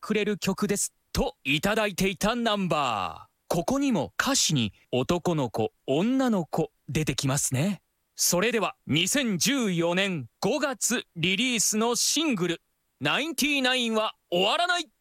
溢れる曲ですといただいていたナンバー。ここにも歌詞に男の子、女の子出てきますね。それでは2014年5月リリースのシングル「99は終わらない」。